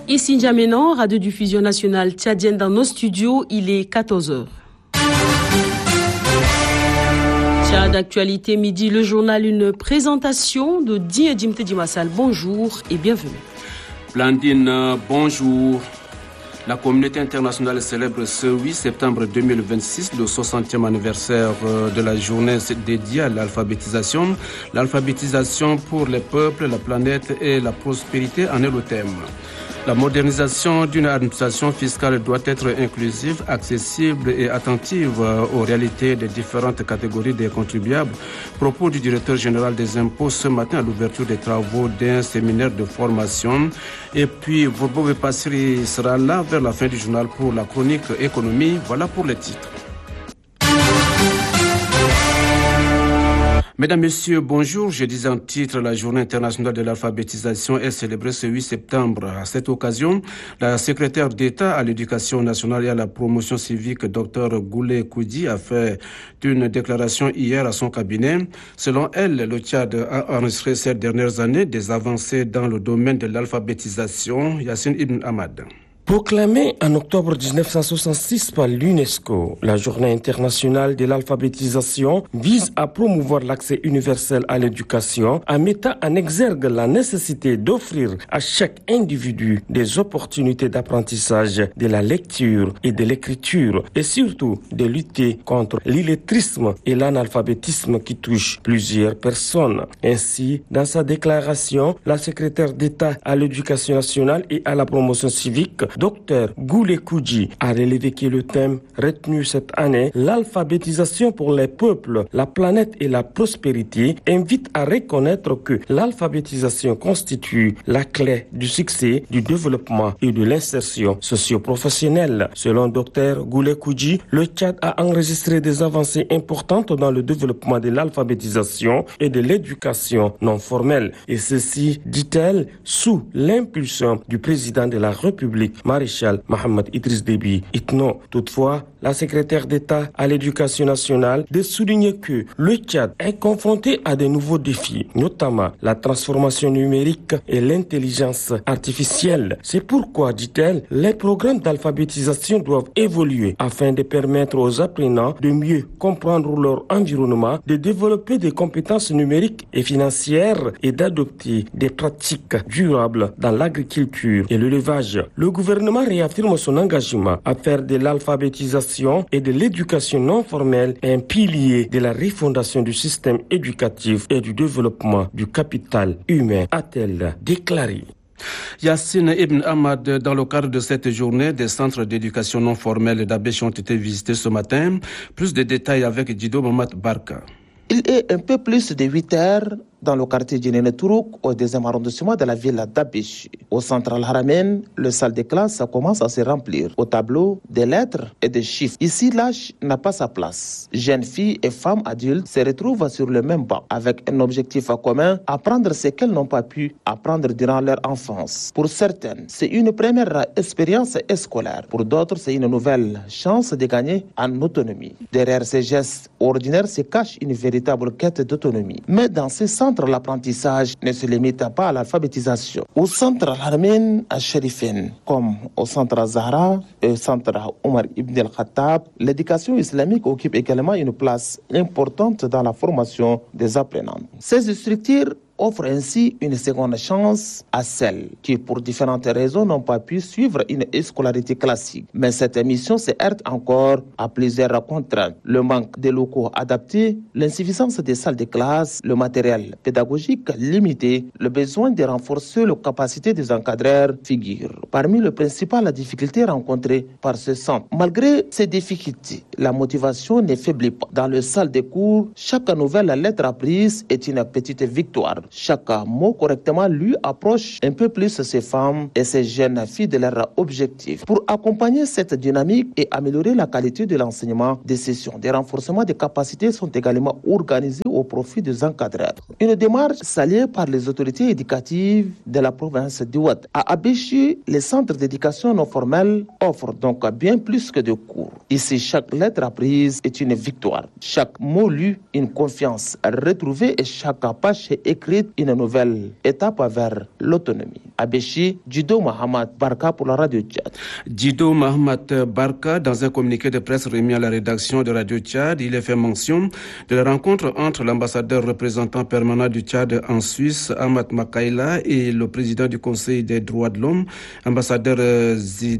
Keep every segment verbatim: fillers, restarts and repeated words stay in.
Ici N'Djamena, Radio Diffusion Nationale Tchadienne dans nos studios, il est quatorze heures. Tchad d'actualité midi, le journal, une présentation de Di Edimte Dimassal. Bonjour et bienvenue. Blandine, bonjour. La communauté internationale célèbre ce huit septembre deux mille vingt-six le soixantième anniversaire de la journée dédiée à l'alphabétisation. L'alphabétisation pour les peuples, la planète et la prospérité en est le thème. La modernisation d'une administration fiscale doit être inclusive, accessible et attentive aux réalités des différentes catégories des contribuables. Propos du directeur général des impôts ce matin à l'ouverture des travaux d'un séminaire de formation. Et puis, Bourbo Passiri sera là vers la fin du journal pour la chronique économie. Voilà pour les titres. Mesdames, Messieurs, bonjour. Je disais en titre, la journée internationale de l'alphabétisation est célébrée ce huit septembre. À cette occasion, la secrétaire d'État à l'éducation nationale et à la promotion civique, Dr Goulé Koudi, a fait une déclaration hier à son cabinet. Selon elle, le Tchad a enregistré ces dernières années des avancées dans le domaine de l'alphabétisation. Yassine Ibn Ahmad. Proclamée en octobre dix-neuf cent soixante-six par l'UNESCO, la Journée internationale de l'alphabétisation vise à promouvoir l'accès universel à l'éducation en mettant en exergue la nécessité d'offrir à chaque individu des opportunités d'apprentissage de la lecture et de l'écriture et surtout de lutter contre l'illettrisme et l'analphabétisme qui touchent plusieurs personnes. Ainsi, dans sa déclaration, la secrétaire d'État à l'éducation nationale et à la promotion civique, Dr Goulé Koudi, a relevé que le thème retenu cette année, l'alphabétisation pour les peuples, la planète et la prospérité, invite à reconnaître que l'alphabétisation constitue la clé du succès, du développement et de l'insertion socio-professionnelle. Selon Dr Goulé Koudi, le Tchad a enregistré des avancées importantes dans le développement de l'alphabétisation et de l'éducation non formelle. Et ceci, dit-elle, sous l'impulsion du président de la République, Maréchal Mohamed Idriss Déby Itno. Toutefois, la secrétaire d'État à l'éducation nationale de souligner que le Tchad est confronté à de nouveaux défis, notamment la transformation numérique et l'intelligence artificielle. C'est pourquoi, dit-elle, les programmes d'alphabétisation doivent évoluer afin de permettre aux apprenants de mieux comprendre leur environnement, de développer des compétences numériques et financières et d'adopter des pratiques durables dans l'agriculture et l'élevage. Le gouvernement réaffirme son engagement à faire de l'alphabétisation et de l'éducation non formelle un pilier de la refondation du système éducatif et du développement du capital humain, a-t-elle déclaré. Yassine Ibn Ahmad, dans le cadre de cette journée, des centres d'éducation non formelle d'Abéché ont été visités ce matin. Plus de détails avec Dido Mamad Barka. Il est un peu plus de huit heures dans le quartier de Nénétourouk, au deuxième arrondissement de la ville d'Abéché. Au central Haramen, le salle de classe commence à se remplir. Au tableau, des lettres et des chiffres. Ici, l'âge n'a pas sa place. Jeunes filles et femmes adultes se retrouvent sur le même banc, avec un objectif commun, apprendre ce qu'elles n'ont pas pu apprendre durant leur enfance. Pour certaines, c'est une première expérience scolaire. Pour d'autres, c'est une nouvelle chance de gagner en autonomie. Derrière ces gestes ordinaires se cache une véritable quête d'autonomie. Mais dans ces centres, l'apprentissage ne se limite pas à l'alphabétisation. Au centre Al-Harmein à Sharifin, comme au centre Zahra et au centre Omar Ibn al-Khattab, l'éducation islamique occupe également une place importante dans la formation des apprenants. Ces structures offre ainsi une seconde chance à celles qui, pour différentes raisons, n'ont pas pu suivre une scolarité classique. Mais cette mission se heurte encore à plusieurs contraintes. Le manque de locaux adaptés, l'insuffisance des salles de classe, le matériel pédagogique limité, le besoin de renforcer les capacités des encadreurs figurent parmi les principales difficultés rencontrées par ce centre. Malgré ces difficultés, la motivation ne faiblit pas. Dans le salle de cours, chaque nouvelle lettre apprise est une petite victoire. Chaque mot correctement lu approche un peu plus ces femmes et ces jeunes filles de leur objectif. Pour accompagner cette dynamique et améliorer la qualité de l'enseignement, des sessions de renforcement des capacités sont également organisées au profit des encadreurs. Une démarche saluée par les autorités éducatives de la province d'Ouad. À Abéché, les centres d'éducation non formelle offrent donc bien plus que de cours. Ici, chaque lettre apprise est une victoire. Chaque mot lu, une confiance retrouvée et chaque page écrite abrite une nouvelle étape vers l'autonomie. À Béchi, Djido Mohamed Barka pour la radio Tchad. Djido Mohamed Barka, dans un communiqué de presse remis à la rédaction de Radio Tchad, il a fait mention de la rencontre entre l'ambassadeur représentant permanent du Tchad en Suisse, Ahmad Makaila, et le président du Conseil des droits de l'homme, ambassadeur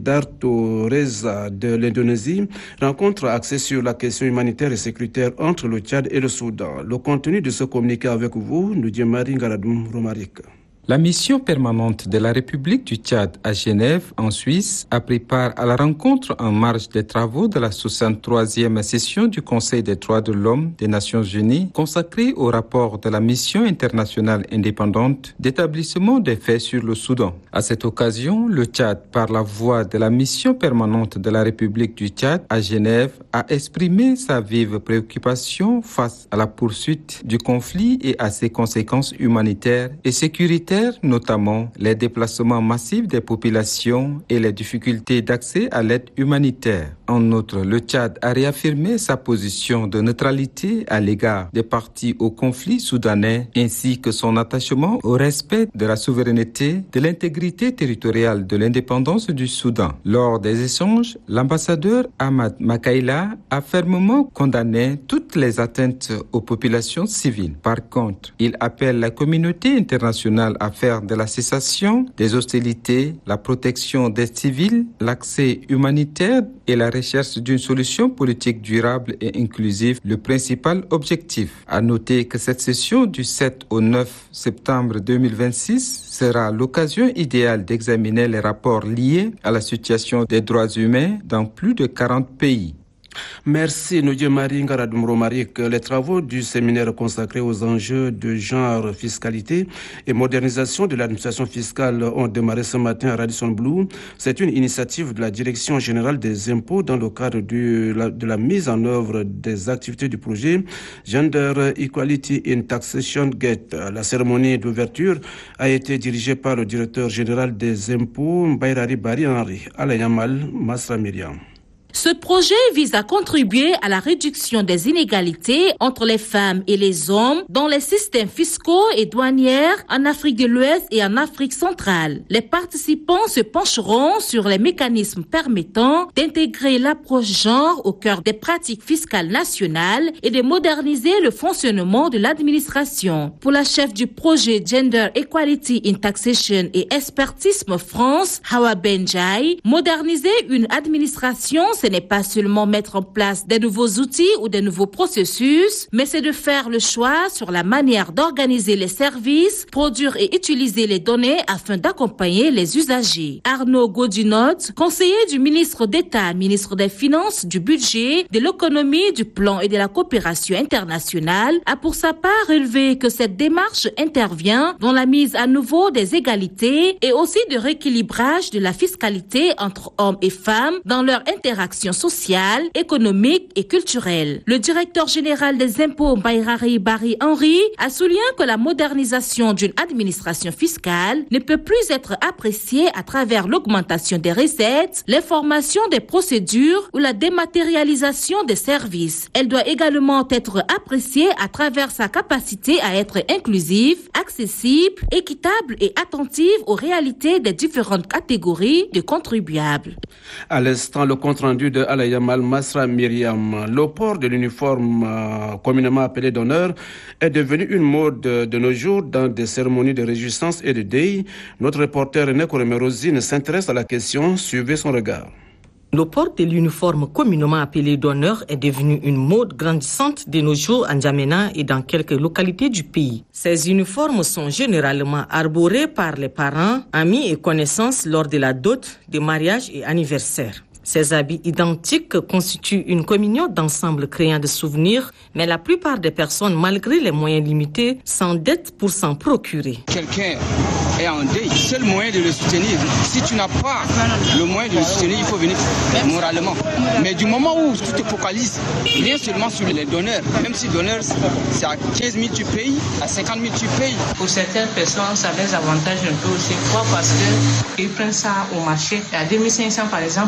Zidarto Reza de l'Indonésie. Rencontre axée sur la question humanitaire et sécuritaire entre le Tchad et le Soudan. Le contenu de ce communiqué avec vous, nous dit Marie Ngaradoum Romaric. La mission permanente de la République du Tchad à Genève, en Suisse, a pris part à la rencontre en marge des travaux de la soixante-troisième session du Conseil des droits de l'homme des Nations Unies, consacrée au rapport de la mission internationale indépendante d'établissement des faits sur le Soudan. À cette occasion, le Tchad, par la voix de la mission permanente de la République du Tchad à Genève, a exprimé sa vive préoccupation face à la poursuite du conflit et à ses conséquences humanitaires et sécuritaires, notamment les déplacements massifs des populations et les difficultés d'accès à l'aide humanitaire. En outre, le Tchad a réaffirmé sa position de neutralité à l'égard des parties au conflit soudanais ainsi que son attachement au respect de la souveraineté, de l'intégrité territoriale de l'indépendance du Soudan. Lors des échanges, l'ambassadeur Ahmad Makaila a fermement condamné toutes les atteintes aux populations civiles. Par contre, il appelle la communauté internationale à faire de la cessation des hostilités, la protection des civils, l'accès humanitaire et la recherche d'une solution politique durable et inclusive le principal objectif. À noter que cette session du sept au neuf septembre deux mille vingt-six sera l'occasion idéale d'examiner les rapports liés à la situation des droits humains dans plus de quarante pays. Merci, Noudié Marie Ngaradoum Romaric. Les travaux du séminaire consacré aux enjeux de genre, fiscalité et modernisation de l'administration fiscale ont démarré ce matin à Radisson Blu. C'est une initiative de la Direction générale des impôts dans le cadre de la, de la mise en œuvre des activités du projet Gender Equality in Taxation Gate. La cérémonie d'ouverture a été dirigée par le directeur général des impôts, Mbairari Bari Henri. Alayamal Masra Myriam. Ce projet vise à contribuer à la réduction des inégalités entre les femmes et les hommes dans les systèmes fiscaux et douaniers en Afrique de l'Ouest et en Afrique centrale. Les participants se pencheront sur les mécanismes permettant d'intégrer l'approche genre au cœur des pratiques fiscales nationales et de moderniser le fonctionnement de l'administration. Pour la chef du projet Gender Equality in Taxation et Expertisme France, Hawa Benjai, moderniser une administration, ce n'est pas seulement mettre en place des nouveaux outils ou des nouveaux processus, mais c'est de faire le choix sur la manière d'organiser les services, produire et utiliser les données afin d'accompagner les usagers. Arnaud Godinot, conseiller du ministre d'État, ministre des Finances, du Budget, de l'Économie, du Plan et de la Coopération internationale, a pour sa part relevé que cette démarche intervient dans la mise à nouveau des égalités et aussi de rééquilibrage de la fiscalité entre hommes et femmes dans leur interaction sociale, économique et culturelle. Le directeur général des impôts, Mbairari Bari Henri, a souligné que la modernisation d'une administration fiscale ne peut plus être appréciée à travers l'augmentation des recettes, l'information des procédures ou la dématérialisation des services. Elle doit également être appréciée à travers sa capacité à être inclusive, accessible, équitable et attentive aux réalités des différentes catégories de contribuables. À l'instant, le compte rendu de Alayamal Masra Myriam. Le port de l'uniforme euh, communément appelé d'honneur est devenu une mode de, de nos jours dans des cérémonies de réjouissance et de deuil. Notre reporter René Koremerosine s'intéresse à la question. Suivez son regard. Le port de l'uniforme communément appelé d'honneur est devenu une mode grandissante de nos jours en N'Djamena et dans quelques localités du pays. Ces uniformes sont généralement arborés par les parents, amis et connaissances lors de la dot, des mariages et anniversaires. Ces habits identiques constituent une communion d'ensemble créant des souvenirs, mais la plupart des personnes, malgré les moyens limités, s'endettent pour s'en procurer. Quelqu'un est en deuil, c'est le moyen de le soutenir. Si tu n'as pas le moyen de le soutenir, il faut venir moralement. Mais du moment où tu te focalises, rien seulement sur les donneurs, même si donneurs, c'est à quinze mille tu payes, à cinquante mille tu payes. Pour certaines personnes, ça les avantage un peu aussi. Pourquoi? Parce qu'ils prennent ça au marché. À deux mille cinq cents par exemple, ils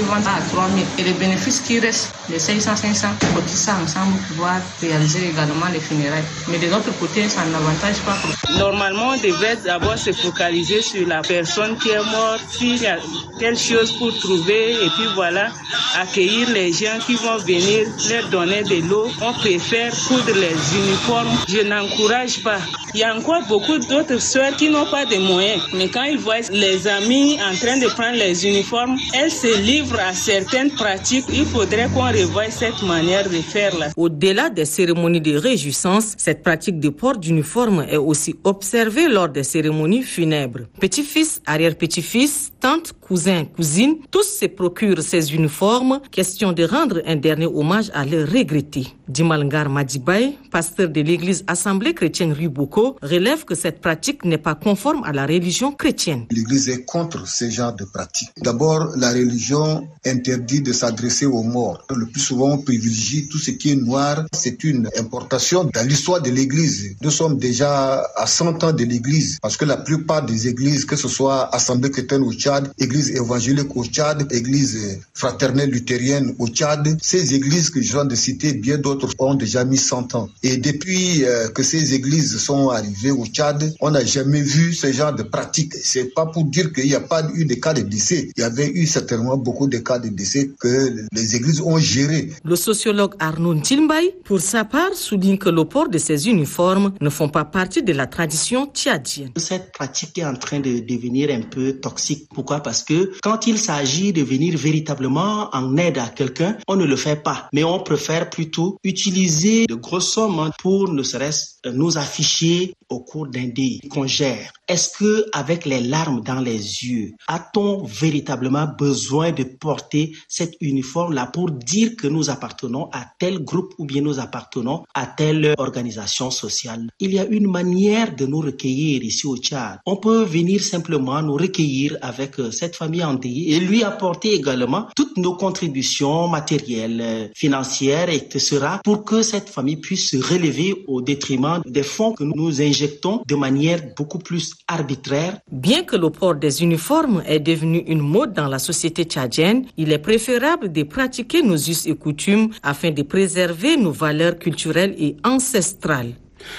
vendre à trois mille. Et les bénéfices qui restent, les cinq cents, cinq cents, on dit ça ensemble pour pouvoir réaliser également les funérailles. Mais de l'autre côté, ça n'avantage pas. Normalement, on devrait d'abord se focaliser sur la personne qui est morte, s'il y a quelque chose pour trouver, et puis voilà, accueillir les gens qui vont venir, leur donner de l'eau. On préfère coudre les uniformes. Je n'encourage pas. Il y a encore beaucoup d'autres sœurs qui n'ont pas de moyens. Mais quand ils voient les amis en train de prendre les uniformes, elles se livrent à certaines pratiques. Il faudrait qu'on revoie cette manière de faire là. Au-delà des cérémonies de réjouissance, cette pratique de port d'uniforme est aussi observée lors des cérémonies funèbres. Petit-fils, arrière-petit-fils, tante, cousin, cousine, tous se procurent ces uniformes, question de rendre un dernier hommage à leurs regrettés. Dimalngar Madibay, pasteur de l'église Assemblée chrétienne Rue Boko, relève que cette pratique n'est pas conforme à la religion chrétienne. L'église est contre ce genre de pratique. D'abord, la religion interdit de s'adresser aux morts. Le plus souvent, on privilégie tout ce qui est noir. C'est une importation dans l'histoire de l'église. Nous sommes déjà à cent ans de l'église, parce que la plupart des églises, que ce soit Assemblée chrétienne au Tchad, église évangélique au Tchad, église fraternelle luthérienne au Tchad, ces églises que je viens de citer, bien d'autres ont déjà mis cent ans. Et depuis euh, que ces églises sont arrivées au Tchad, on n'a jamais vu ce genre de pratique. C'est pas pour dire qu'il n'y a pas eu de cas de décès. Il y avait eu certainement beaucoup de cas de décès que les églises ont gérés. Le sociologue Arnaud Ndjimbay, pour sa part, souligne que le port de ces uniformes ne font pas partie de la tradition tchadienne. Cette pratique est en train de devenir un peu toxique. Pourquoi? Parce que quand il s'agit de venir véritablement en aide à quelqu'un, on ne le fait pas. Mais on préfère plutôt utiliser de grosses sommes pour ne serait-ce nous afficher au cours d'un deuil qu'on gère. Est-ce que, avec les larmes dans les yeux, a-t-on véritablement besoin de porter cet uniforme-là pour dire que nous appartenons à tel groupe ou bien nous appartenons à telle organisation sociale? Il y a une manière de nous recueillir ici au Tchad. On peut venir simplement nous recueillir avec cette famille endeuillée et lui apporter également toutes nos contributions matérielles, financières, et cetera pour que cette famille puisse se relever au détriment des fonds que nous injectons de manière beaucoup plus arbitraire. Bien que le port des uniformes est devenu une mode dans la société tchadienne, il est préférable de pratiquer nos us et coutumes afin de préserver nos valeurs culturelles et ancestrales.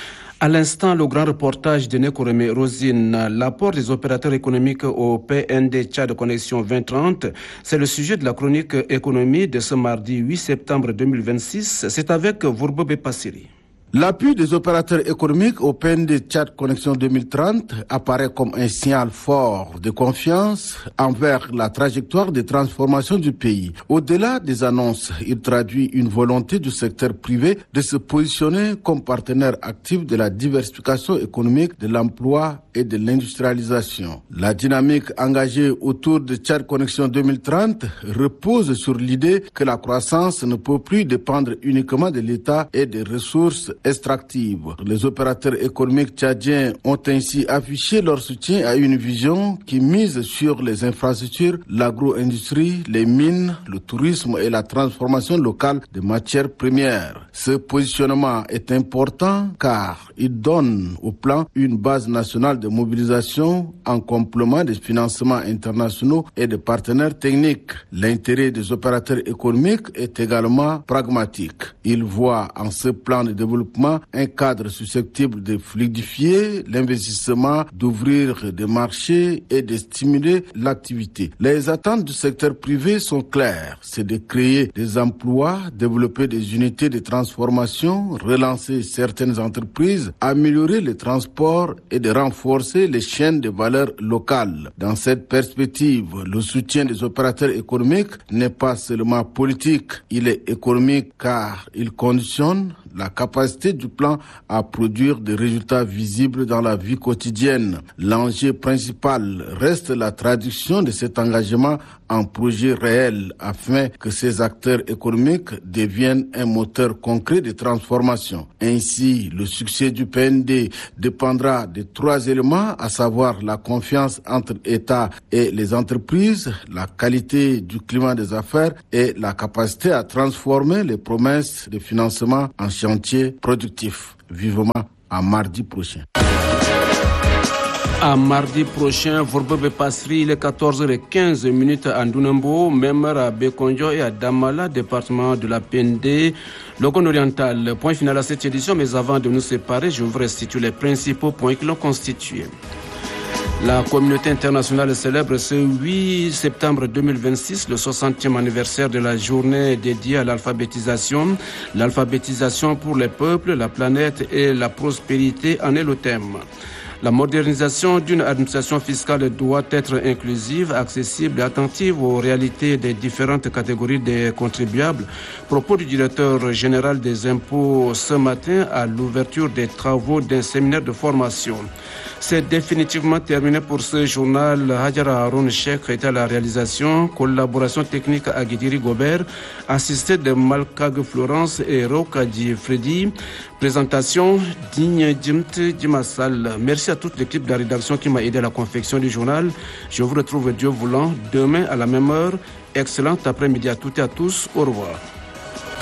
À l'instant, le grand reportage de Nekoreme Rosine, l'apport des opérateurs économiques au P N D Tchad Connexion vingt trente, c'est le sujet de la chronique économie de ce mardi huit septembre deux mille vingt-six. C'est avec Vourbobe Passiri. L'appui des opérateurs économiques au P N D Tchad Connexion deux mille trente apparaît comme un signal fort de confiance envers la trajectoire de transformation du pays. Au-delà des annonces, il traduit une volonté du secteur privé de se positionner comme partenaire actif de la diversification économique, de l'emploi et de l'industrialisation. La dynamique engagée autour de Tchad Connexion deux mille trente repose sur l'idée que la croissance ne peut plus dépendre uniquement de l'État et des ressources extractives. Les opérateurs économiques tchadiens ont ainsi affiché leur soutien à une vision qui mise sur les infrastructures, l'agro-industrie, les mines, le tourisme et la transformation locale de matières premières. Ce positionnement est important car il donne au plan une base nationale de mobilisation en complément des financements internationaux et des partenaires techniques. L'intérêt des opérateurs économiques est également pragmatique. Ils voient en ce plan de développement un cadre susceptible de fluidifier l'investissement, d'ouvrir des marchés et de stimuler l'activité. Les attentes du secteur privé sont claires. C'est de créer des emplois, développer des unités de transformation, relancer certaines entreprises, améliorer les transports et de renforcer les chaînes de valeur locales. Dans cette perspective, le soutien des opérateurs économiques n'est pas seulement politique, il est économique car il conditionne la capacité du plan à produire des résultats visibles dans la vie quotidienne. L'enjeu principal reste la traduction de cet engagement en projet réel afin que ces acteurs économiques deviennent un moteur concret de transformation. Ainsi, le succès du P N D dépendra de trois éléments, à savoir la confiance entre État et les entreprises, la qualité du climat des affaires et la capacité à transformer les promesses de financement en chantier productif. Vivement à mardi prochain. À mardi prochain, Vorbobe Passeri, il est quatorze heures quinze à Ndounembo, même heure à Bekonjo et à Damala, département de la P N D, Logon oriental. Point final à cette édition, mais avant de nous séparer, je vous restitue les principaux points qui l'ont constitué. La communauté internationale célèbre ce huit septembre deux mille vingt-six le soixantième anniversaire de la journée dédiée à l'alphabétisation. L'alphabétisation pour les peuples, la planète et la prospérité en est le thème. La modernisation d'une administration fiscale doit être inclusive, accessible et attentive aux réalités des différentes catégories des contribuables. Propos du directeur général des impôts ce matin à l'ouverture des travaux d'un séminaire de formation. C'est définitivement terminé pour ce journal. Hadjara Haroun Cheikh était à la réalisation, collaboration technique à Guidiri Gobert, assisté de Malkag Florence et Rokadji Freddy. Présentation Digne Djimt Djimassal. Merci à toute l'équipe de la rédaction qui m'a aidé à la confection du journal. Je vous retrouve Dieu voulant demain à la même heure. Excellent après-midi à toutes et à tous. Au revoir.